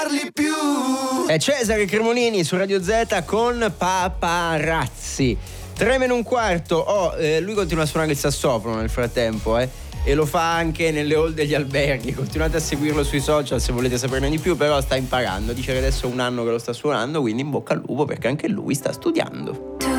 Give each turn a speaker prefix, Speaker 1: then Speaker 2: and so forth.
Speaker 1: parli più.
Speaker 2: È Cesare Cremonini su Radio Z con Paparazzi. 3:45. Lui continua a suonare il sassofono nel frattempo, e lo fa anche nelle hall degli alberghi. Continuate a seguirlo sui social se volete saperne di più, però sta imparando. Dice che adesso è un anno che lo sta suonando, quindi in bocca al lupo perché anche lui sta studiando.